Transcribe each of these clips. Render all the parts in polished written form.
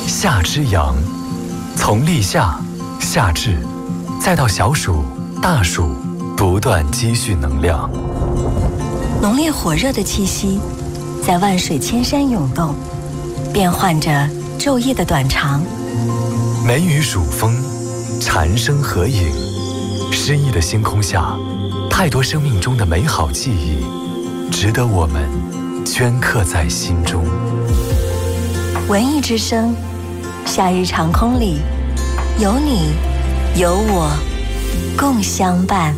夏之阳，从立夏、夏至，再到小暑、大暑，不断积蓄能量。 浓烈火热的气息，在万水千山涌动，变换着昼夜的短长。 梅雨暑风，蝉声合影，诗意的星空下，太多生命中的美好记忆，值得我们镌刻在心中。 文艺之声，夏日长空里，有你，有我，共相伴。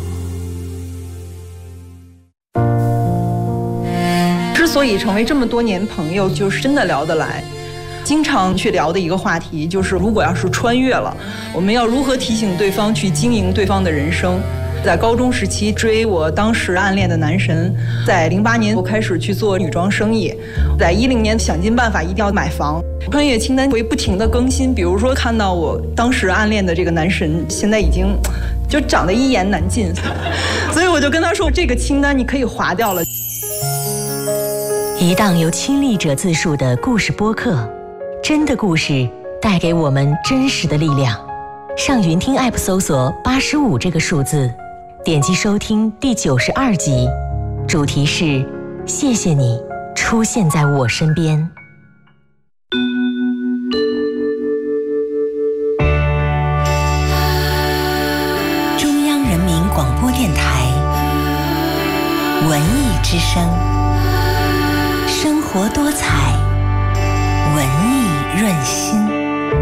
之所以成为这么多年朋友，就是真的聊得来。经常去聊的一个话题就是，如果要是穿越了，我们要如何提醒对方去经营对方的人生。在高中时期追我当时暗恋的男神，在08年我开始去做女装生意，在10年想尽办法一定要买房。穿越清单会不停地更新，比如说看到我当时暗恋的这个男神现在已经就长得一言难尽，所以我就跟他说，这个清单你可以划掉了。 一档由亲历者自述的故事播客，真的故事带给我们真实的力量。上云听 App 搜索85这个数字，点击收听第92集，主题是谢谢你出现在我身边。 中央人民广播电台文艺之声，生活多彩，文艺润心。